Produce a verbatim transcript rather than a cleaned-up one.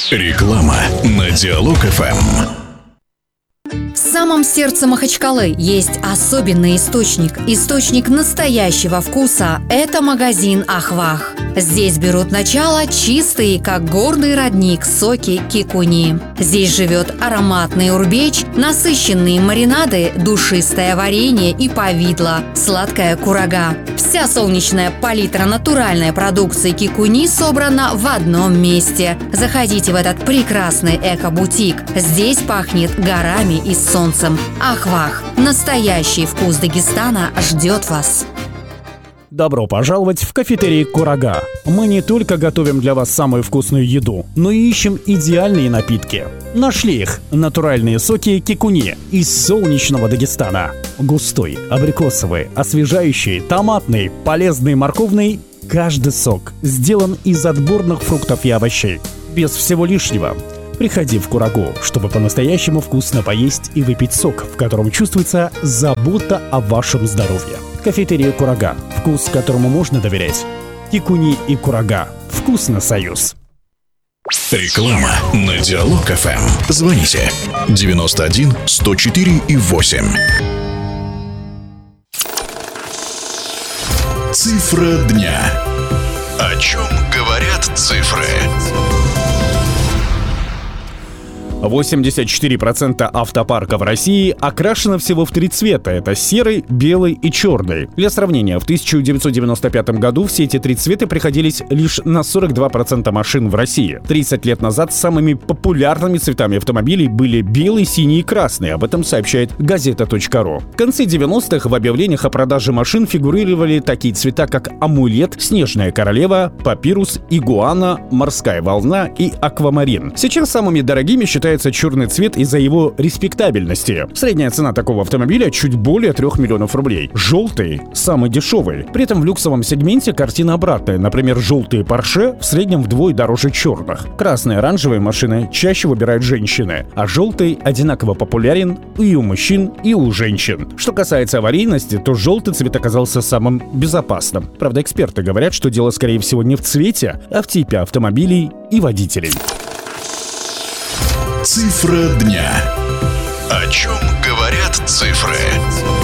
Реклама на Диалог-ФМ. В самом сердце Махачкалы есть особенный источник. Источник настоящего вкуса – это магазин «Ахвах». Здесь берут начало чистые, как горный родник, соки кикуни. Здесь живет ароматный урбеч, насыщенные маринады, душистое варенье и повидло, сладкая курага. Вся солнечная палитра натуральной продукции кикуни собрана в одном месте. Заходите в этот прекрасный эко-бутик. Здесь пахнет горами и солнцем. Ахвах. Настоящий вкус Дагестана ждет вас. Добро пожаловать в кафетерий «Курага». Мы не только готовим для вас самую вкусную еду, но и ищем идеальные напитки. Нашли их – натуральные соки кикуни из солнечного Дагестана. Густой, абрикосовый, освежающий, томатный, полезный, морковный – каждый сок сделан из отборных фруктов и овощей. Без всего лишнего. Приходи в Курагу, чтобы по-настоящему вкусно поесть и выпить сок, в котором чувствуется забота о вашем здоровье. Кафетерия «Курага». Вкус, которому можно доверять. Кикуни и Курага. Вкусно, союз. Реклама на Диалог-ФМ. Звоните девяносто один сто четыре и восемь. Цифра дня. О чем говорят цифры? восемьдесят четыре процента автопарка в России окрашено всего в три цвета. Это серый, белый и черный. Для сравнения, в тысяча девятьсот девяносто пятом году все эти три цвета приходились лишь на сорок два процента машин в России. тридцать лет назад самыми популярными цветами автомобилей были белый, синий и красный. Об этом сообщает газета точка ру. В конце девяностых в объявлениях о продаже машин фигурировали такие цвета, как амулет, снежная королева, папирус, игуана, морская волна и аквамарин. Сейчас самыми дорогими считаются черный цвет из-за его респектабельности. Средняя цена такого автомобиля чуть более трех миллионов рублей. Желтый – самый дешевый. При этом в люксовом сегменте картина обратная. Например, желтые Porsche в среднем вдвое дороже черных. Красные и оранжевые машины чаще выбирают женщины, а желтый одинаково популярен и у мужчин, и у женщин. Что касается аварийности, то желтый цвет оказался самым безопасным. Правда, эксперты говорят, что дело, скорее всего, не в цвете, а в типе автомобилей и водителей. Цифра дня. О чем говорят цифры?